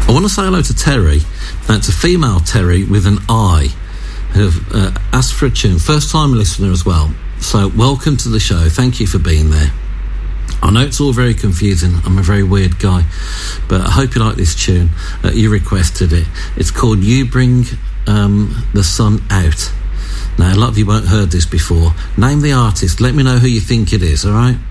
I want to say hello to Terry. That's a female Terry with an I, who have asked for a tune. First time listener as well. So welcome to the show. Thank you for being there. I know it's all very confusing. I'm a very weird guy, but I hope you like this tune. You requested it. It's called You Bring the Sun Out. Now, a lot of you won't heard this before. Name the artist. Let me know who you think it is, all right?